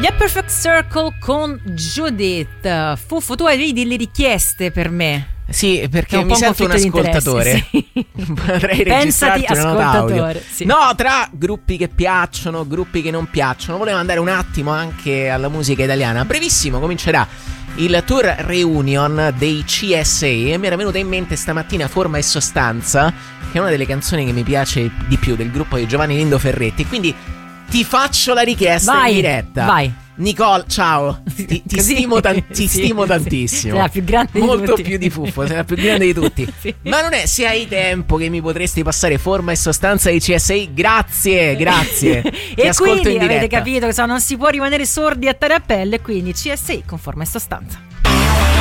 Gli A Perfect Circle con Judith. Fuffo, tu avevi delle richieste per me? Sì, perché mi sento un ascoltatore. Sì. Potrei registrarti una nota audio. Sì. No, tra gruppi che piacciono, gruppi che non piacciono, volevo andare un attimo anche alla musica italiana. Brevissimo, comincerà il tour reunion dei CSA e mi era venuta in mente stamattina Forma e Sostanza, che è una delle canzoni che mi piace di più del gruppo di Giovanni Lindo Ferretti. Quindi ti faccio la richiesta in diretta. Vai. Nicole, ciao, ti stimo, stimo tantissimo. Sei la più grande di molto tutti. più di Fuffo, sei la più grande di tutti. Sì. Ma non è, se hai tempo, che mi potresti passare Forma e Sostanza di CSI? Grazie. Ti E ascolto quindi in diretta. avete capito che non si può rimanere sordi a terra a pelle, quindi CSI con Forma e Sostanza.